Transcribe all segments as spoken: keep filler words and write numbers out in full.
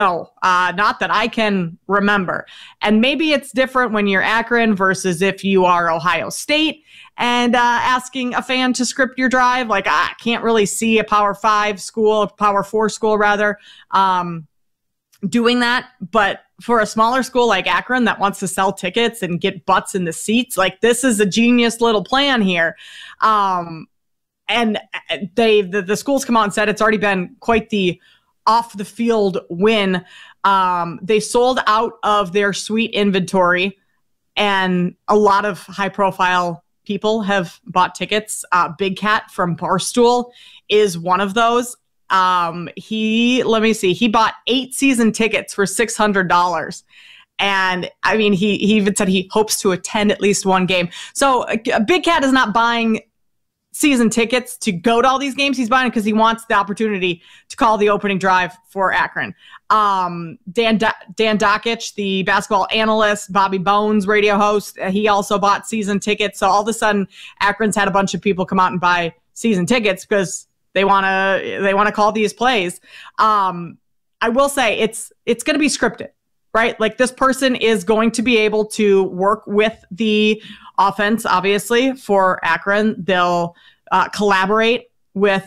No, uh, not that I can remember. And maybe it's different when you're Akron versus if you are Ohio State and uh, asking a fan to script your drive. Like, I can't really see a Power Five school, Power Four school rather, um, doing that. But for a smaller school like Akron that wants to sell tickets and get butts in the seats, like, this is a genius little plan here. Um, and they, the, the schools come out and said it's already been quite the off the field win. Um, they sold out of their suite inventory, and a lot of high profile people have bought tickets. Uh, Big Cat from Barstool is one of those. Um, he, let me see, he bought eight season tickets for six hundred dollars. And I mean, he, he even said he hopes to attend at least one game. So uh, Big Cat is not buying season tickets to go to all these games. He's buying it because he wants the opportunity to call the opening drive for Akron. Um, Dan da- Dan Dakich, the basketball analyst, Bobby Bones, radio host, uh, he also bought season tickets. So all of a sudden, Akron's had a bunch of people come out and buy season tickets because they want to they want to call these plays. Um, I will say it's it's going to be scripted, right? Like, this person is going to be able to work with the offense, obviously, for Akron. They'll uh, collaborate with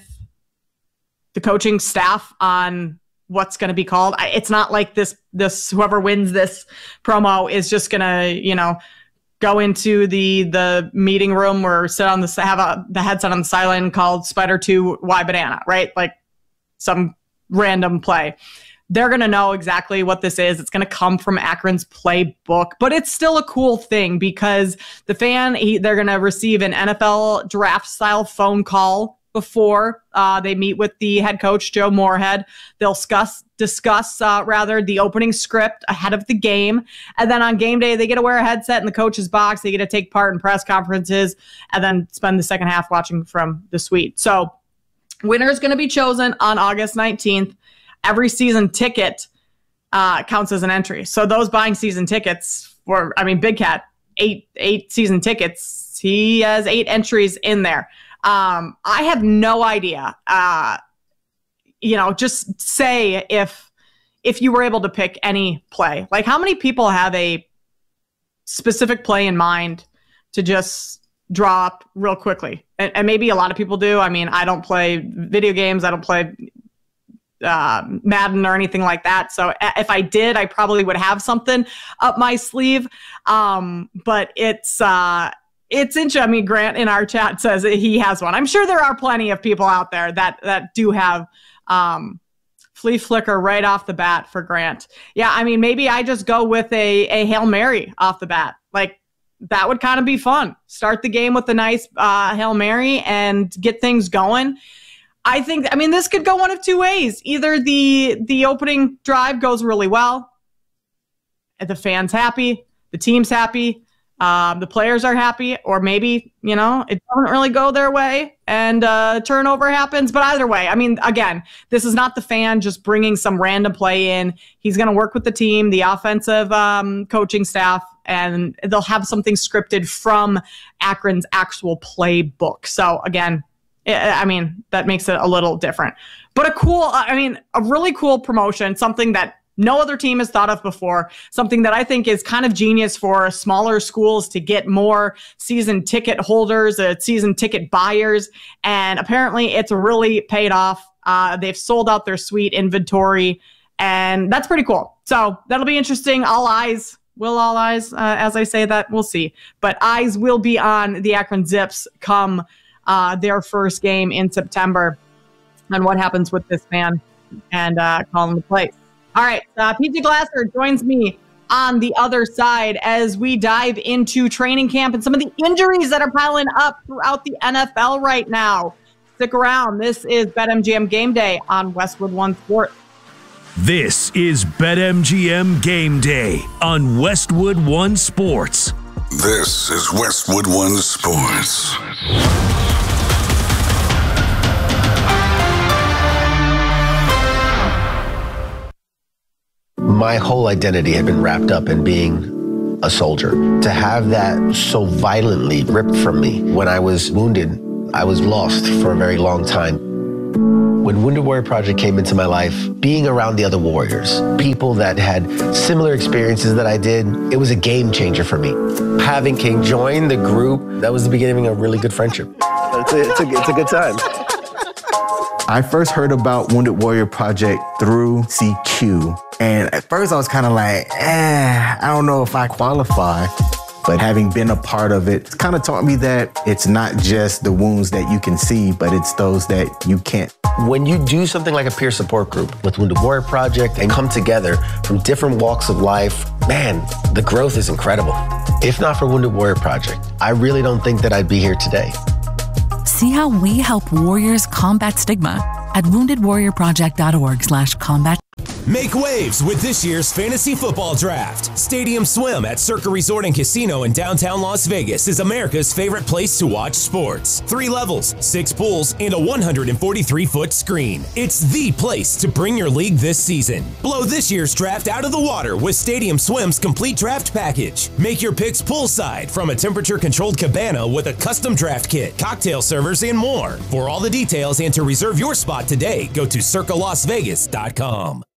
the coaching staff on what's going to be called. I, it's not like this, this, whoever wins this promo is just going to, you know, go into the, the meeting room or sit on the, have a, the headset on the sideline called Spider two Y Banana, right? Like some random play. They're going to know exactly what this is. It's going to come from Akron's playbook, but it's still a cool thing because the fan, he, they're going to receive an N F L draft style phone call before uh, they meet with the head coach, Joe Moorhead. They'll discuss, discuss uh, rather the opening script ahead of the game. And then on game day, they get to wear a headset in the coach's box. They get to take part in press conferences and then spend the second half watching from the suite. So winner is going to be chosen on August nineteenth. Every season ticket uh, counts as an entry. So those buying season tickets for, I mean, Big Cat, eight eight season tickets. He has eight entries in there. Um, I have no idea. Uh, you know, just say if if you were able to pick any play. Like, how many people have a specific play in mind to just draw up real quickly? And, and maybe a lot of people do. I mean, I don't play video games. I don't play Uh, Madden or anything like that. So if I did, I probably would have something up my sleeve. Um, but it's uh, it's interesting. I mean, Grant in our chat says that he has one. I'm sure there are plenty of people out there that that do have um, flea flicker right off the bat for Grant. Yeah, I mean, maybe I just go with a a Hail Mary off the bat. Like, that would kind of be fun. Start the game with a nice uh, Hail Mary and get things going. I think, I mean, this could go one of two ways. Either the the opening drive goes really well, and the fans happy, the team's happy, um, the players are happy, or maybe, you know, it doesn't really go their way and uh, turnover happens. But either way, I mean, again, this is not the fan just bringing some random play in. He's going to work with the team, the offensive um, coaching staff, and they'll have something scripted from Akron's actual playbook. So again, I mean, that makes it a little different, but a cool, I mean, a really cool promotion, something that no other team has thought of before, something that I think is kind of genius for smaller schools to get more season ticket holders, uh, season ticket buyers. And apparently it's really paid off. Uh, they've sold out their suite inventory, and that's pretty cool. So that'll be interesting. All eyes, will all eyes, uh, as I say that, we'll see. But eyes will be on the Akron Zips come Uh, their first game in September, and what happens with this man and uh, calling the plays. All right, uh, P J Glasser joins me on the other side as we dive into training camp and some of the injuries that are piling up throughout the N F L right now. Stick around. This is BetMGM Game Day on Westwood One Sports. This is BetMGM Game Day on Westwood One Sports. This is Westwood One Sports. My whole identity had been wrapped up in being a soldier. To have that so violently ripped from me when I was wounded, I was lost for a very long time. When When Wounded Warrior Project came into my life, being around the other warriors, people that had similar experiences that I did, it was a game changer for me. Having King join the group, that was the beginning of a really good friendship. It's a, it's a, it's a good time. I first heard about Wounded Warrior Project through C Q. And at first I was kind of like, eh, I don't know if I qualify. But having been a part of it, it's kind of taught me that it's not just the wounds that you can see, but it's those that you can't. When you do something like a peer support group with Wounded Warrior Project and come together from different walks of life, man, the growth is incredible. If not for Wounded Warrior Project, I really don't think that I'd be here today. See how we help warriors combat stigma at wounded warrior project dot org slash combat. Make waves with this year's fantasy football draft. Stadium Swim at Circa Resort and Casino in downtown Las Vegas is America's favorite place to watch sports. Three levels, six pools, and a one hundred forty-three foot screen. It's the place to bring your league this season. Blow this year's draft out of the water with Stadium Swim's complete draft package. Make your picks poolside from a temperature-controlled cabana with a custom draft kit, cocktail servers, and more. For all the details and to reserve your spot today, go to circa las vegas dot com.